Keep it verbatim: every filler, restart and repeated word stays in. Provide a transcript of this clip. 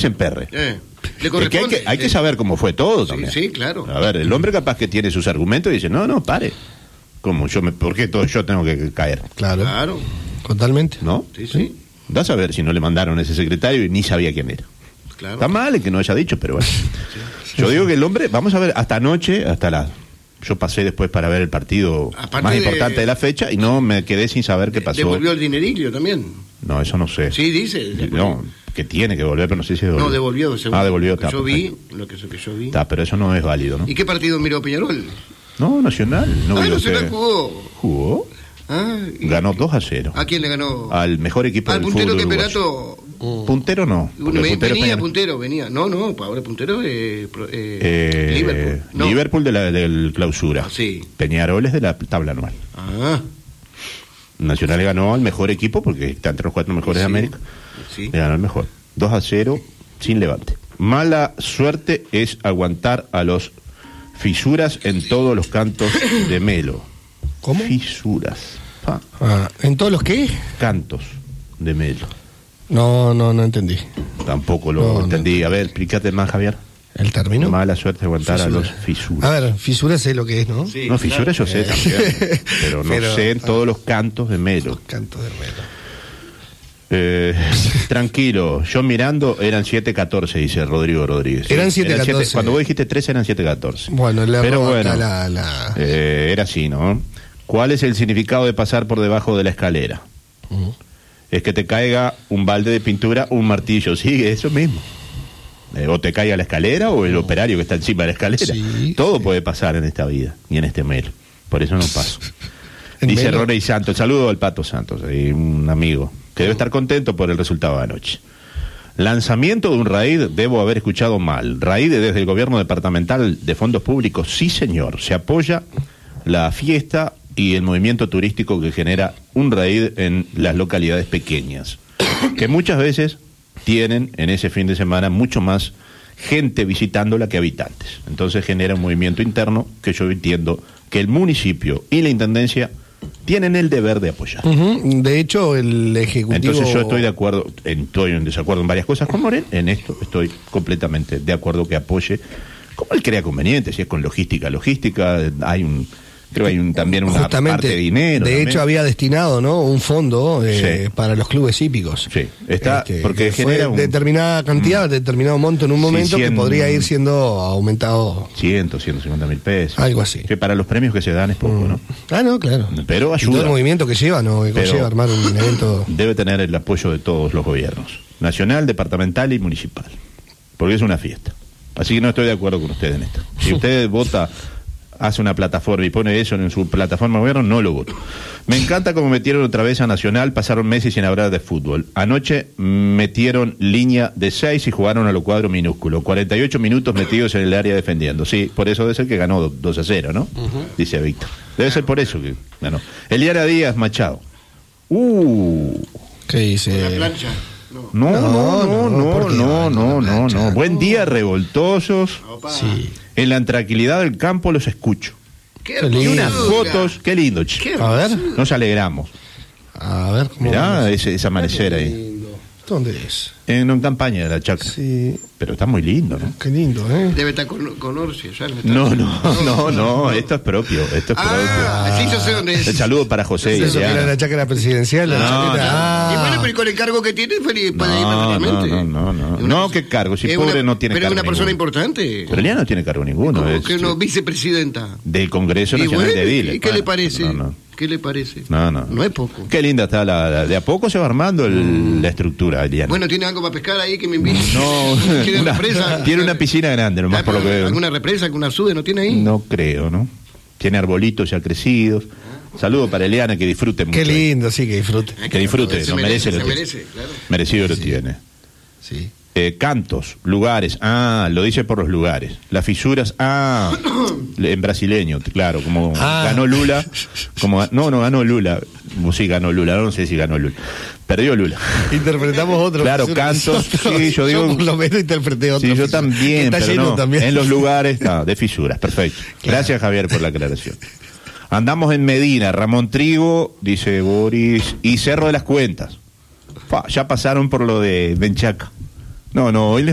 se emperre. Eh, le Es corresponde. que hay, que, hay que saber cómo fue todo Sí, también. sí, claro. A ver, el hombre capaz que tiene sus argumentos y dice, no, no, pare. ¿Cómo? Yo me, ¿Por qué todo yo tengo que caer? Claro, Claro. totalmente. ¿No? Sí, sí. Da a saber si no le mandaron a ese secretario y ni sabía quién era. Claro. Está mal el que no haya dicho, pero bueno. Yo digo que el hombre, vamos a ver, hasta anoche, hasta la... Yo pasé después para ver el partido Aparte más de- importante de la fecha y no me quedé sin saber qué pasó. Devolvió el dinerillo también. No, eso no sé. Sí, dice. No, que tiene que devolver, pero no sé si devolvió. No, devolvió. según Ah, devolvió. Lo que Está, yo vi, perfecto. lo que, que yo vi. Está, pero eso no es válido, ¿no? ¿Y qué partido miró Peñarol? No, Nacional. No ah, vio Nacional usted. jugó. Jugó. Ah, y- Ganó dos a cero. ¿A quién le ganó? Al mejor equipo Al del puntero fútbol Queperato. uruguayo. Puntero no. porque el Ven- puntero venía Peñarol. puntero, venía. No, no, ahora puntero eh, pro- eh, Eh, Liverpool. No. Liverpool de la del clausura. Ah, sí. Peñarol es de la tabla anual. Ah, Nacional le ganó al mejor equipo porque está entre los cuatro mejores Sí. de América. sí. Le ganó el mejor. dos a cero sin levante. Mala suerte es aguantar a los fisuras en todos los cantos de Melo. ¿Cómo? Fisuras. Pa, Ah, ¿en todos los qué? cantos de Melo. No, no, no entendí. Tampoco lo No, no. entendí. A ver, explícate más, Javier. ¿El término? Mala suerte aguantar Fisura. a los fisuras. A ver, fisura sé lo que es, ¿no? Sí, no, fisuras yo sé también, pero no Pero- sé en todos los cantos de Melo. Canto de Melo. Eh, tranquilo, yo mirando eran siete catorce, dice Rodrigo Rodríguez. Eran siete catorce. Cuando vos dijiste tres eran siete catorce. Bueno, le Pero robo bueno, acá la... la... eh, era así, ¿no? ¿Cuál es el significado de pasar por debajo de la escalera? Ujú. Es que te caiga un balde de pintura, un martillo, sí, eso mismo. Eh, o te caiga la escalera o el operario que está encima de la escalera. Sí, Todo sí. puede pasar en esta vida y en este Melo. Por eso no paso. ¿En Dice Melo? Roney Santos, saludo al Pato Santos, ahí, un amigo, que debe estar contento por el resultado de anoche. Lanzamiento de un raíd, debo haber escuchado mal. Raíd desde el gobierno departamental de fondos públicos, sí señor, se apoya la fiesta y el movimiento turístico que genera un raíd en las localidades pequeñas, que muchas veces tienen en ese fin de semana mucho más gente visitándola que habitantes. Entonces genera un movimiento interno que yo entiendo que el municipio y la intendencia tienen el deber de apoyar. Ujú. De hecho, el ejecutivo... Entonces yo estoy de acuerdo, en- estoy en desacuerdo en varias cosas con Morel, en esto estoy completamente de acuerdo que apoye, como él crea conveniente, si es con logística, logística, hay un, creo que hay un, también una Justamente, parte de dinero. de también. hecho había destinado, ¿no? Un fondo eh, Sí. para los clubes hípicos. Sí, está, porque que genera fue un- determinada cantidad, determinado monto en un Sí, momento cien- que podría ir siendo aumentado, ciento, ciento cincuenta mil pesos. algo así. Que para los premios que se dan es poco, ¿no? Ah, no, claro. Pero Y todo el ayuda. movimiento que lleva, ¿no? Que Pero- conlleva armar un evento. Debe tener el apoyo de todos los gobiernos, nacional, departamental y municipal, porque es una fiesta. Así que no estoy de acuerdo con usted en esto. Si usted vota, hace una plataforma y pone eso en su plataforma de gobierno, no lo voto. Me encanta como metieron otra vez a Nacional, pasaron meses sin hablar de fútbol. Anoche metieron línea de seis y jugaron a lo cuadro minúsculo. cuarenta y ocho minutos metidos en el área defendiendo. Sí, por eso debe ser que ganó dos a cero, ¿no? Dice Víctor. Debe ser por eso que ganó. Eliara Díaz Machado. Uh... ¿Qué dice? La plancha. No. No, no, no, no, ¿por qué no, van no, con la no, plancha? no. Buen día, revoltosos. Opa. Sí. En la tranquilidad del campo los escucho. Qué Qué lindo. Y hermosura. unas fotos, qué lindo, che. Qué A ver. hermosura. Nos alegramos. A ver, ¿cómo Mirá vamos? ese, ese amanecer ahí. Lindo. ¿Dónde es? En una campaña de la chacra. Sí, Pero está muy lindo, ¿no? qué lindo, ¿eh? Debe estar con, con Orsi. Ya me está- No, no, no, no. Esto es propio. Esto es Ah, sí, yo sé dónde propio. es. El saludo para José y Eso que era Eliana. la chácara presidencial. La No, chaqueta. no. Ah. Y bueno, pero con el cargo que tiene, puede puede ir No, no, perfectamente. no, no, no. Es una- No, qué cargo, si es pobre una- no tiene pero cargo es una persona ninguno. importante. Pero Eliana no tiene cargo ninguno. Como Es que no, vicepresidenta. del Congreso Y Nacional bueno, de Ediles. ¿y qué le Bueno, parece? No, no. ¿Qué le parece? No, no. No es poco. Qué linda está la, la- de a poco se va armando el- la estructura, Eliana. Bueno, ¿tiene algo para pescar ahí que me invite? no, ¿Tiene una- represa? tiene una piscina grande, nomás Ah, por lo que veo. ¿Alguna represa, alguna sube no tiene ahí? No creo, ¿no? Tiene arbolitos ya crecidos. Saludo para Eliana, que disfrute mucho. Qué lindo, sí, que disfrute. Hay Que disfrute, se lo merece, se lo tiene. merece, claro. Merecido lo tiene. Sí. Eh, cantos, lugares, ah, lo dice por los lugares. Las fisuras, ah, en brasileño, claro, como Ah. ganó Lula, como no, no ganó Lula, como sí ganó Lula, no sé si ganó Lula, perdió Lula. Interpretamos otro. Claro, fisura. cantos, sí, yo digo- por lo menos interpreté otro. Sí, yo fisura. también, Está pero lleno no, también. en los lugares, no, de fisuras, perfecto. Gracias, Javier, por la aclaración. Andamos en Medina, Ramón Trigo, dice Boris, y Cerro de las Cuentas. Pa, ya pasaron por lo de Benchaca. No, no, hoy les